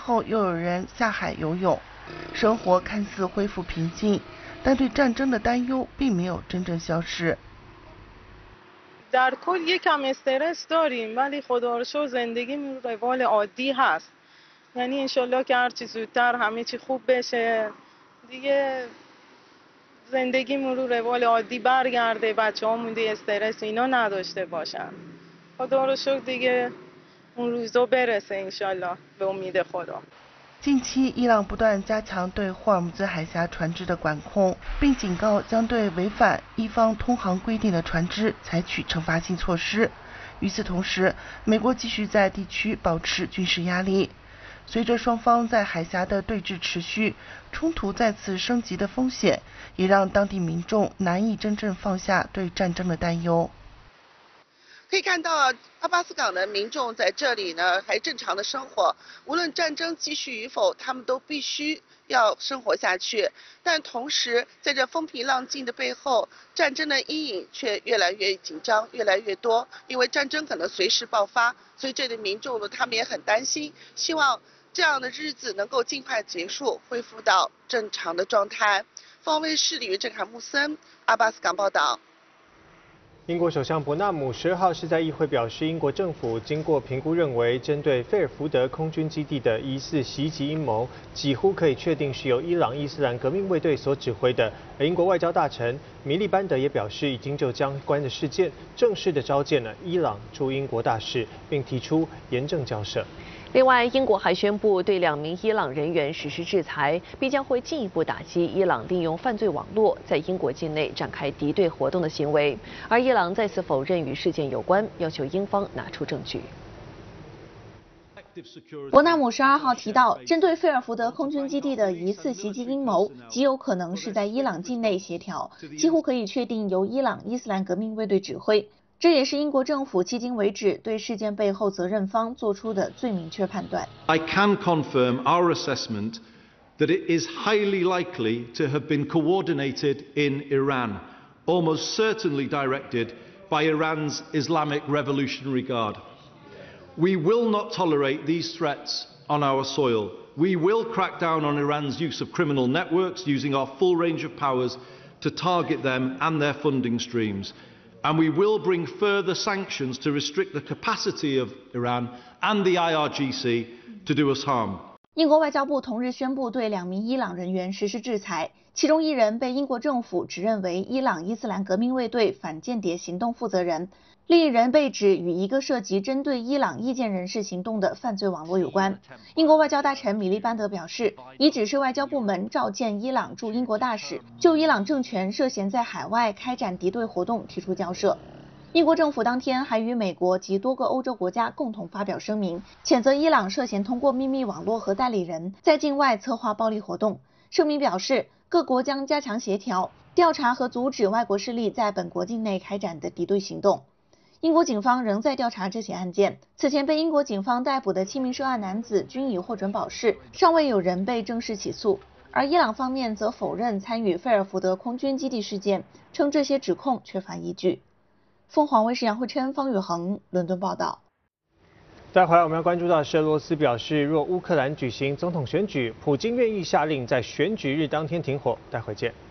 后又有人下海游泳，生活看似恢复平静，但对战争的担忧并没有真正消失。 در کل یکم استرس داریم ولی خدا رو شکر زندگیمون روال عادی هست. یعنی انشالله که هرچی زودتر همه چی خوب بشه دیگه زندگیمون رو روال عادی برگرده، بچه‌هامون دیگه استرس اینا نداشته باشن. خدا رو شکر دیگه اون روزا برسه انشالله به امید خدا。 近期，伊朗不断加强对霍尔木兹海峡船只的管控，并警告将对违反伊方通航规定的船只采取惩罚性措施。与此同时，美国继续在地区保持军事压力。随着双方在海峡的对峙持续，冲突再次升级的风险，也让当地民众难以真正放下对战争的担忧。 可以看到，阿巴斯港的民众在这里呢还正常的生活，无论战争继续与否，他们都必须要生活下去。但同时，在这风平浪静的背后，战争的阴影却越来越紧张，越来越多。因为战争可能随时爆发，所以这里的民众呢，他们也很担心，希望这样的日子能够尽快结束，恢复到正常的状态。凤凰卫视李云郑、坎穆森，阿巴斯港报道。 英国首相伯纳姆12号是在议会表示，英国政府经过评估认为，针对费尔福德空军基地的疑似袭击阴谋，几乎可以确定是由伊朗伊斯兰革命卫队所指挥的。而英国外交大臣米利班德也表示，已经就相关的事件正式的召见了伊朗驻英国大使，并提出严正交涉。 另外，英国还宣布对2名伊朗人员实施制裁，并将会进一步打击伊朗利用犯罪网络在英国境内展开敌对活动的行为。而伊朗再次否认与事件有关，要求英方拿出证据。 伯纳姆12号提到，针对费尔福德空军基地的疑似袭击阴谋，极有可能是在伊朗境内协调，几乎可以确定由伊朗伊斯兰革命卫队指挥。这也是英国政府迄今为止对事件背后责任方做出的最明确判断。 I can confirm our assessment that it is highly likely to have been coordinated in Iran, almost certainly directed by Iran's Islamic Revolutionary Guard. We will not tolerate these threats on our soil. We will crack down on Iran's use of criminal networks, using our full range of powers to target them and their funding streams. And we will bring further sanctions to restrict the capacity of Iran and the IRGC to do us harm. 英国外交部同日宣布对2名伊朗人员实施制裁，其中1人被英国政府指认为伊朗伊斯兰革命卫队反间谍行动负责人，另1人被指与一个涉及针对伊朗意见人士行动的犯罪网络有关。英国外交大臣米利班德表示，已指示外交部门召见伊朗驻英国大使，就伊朗政权涉嫌在海外开展敌对活动提出交涉。英国政府当天还与美国及多个欧洲国家共同发表声明，谴责伊朗涉嫌通过秘密网络和代理人在境外策划暴力活动。声明表示，各国将加强协调，调查和阻止外国势力在本国境内开展的敌对行动。英国警方仍在调查这起案件。此前被英国警方逮捕的7名涉案男子均已获准保释，尚未有人被正式起诉。而伊朗方面则否认参与费尔福德空军基地事件，称这些指控缺乏依据。凤凰卫视杨慧琛、方宇恒伦敦报道。 再回来，我们要关注到是俄罗斯表示，若乌克兰举行总统选举，普京愿意下令在选举日当天停火。待会见。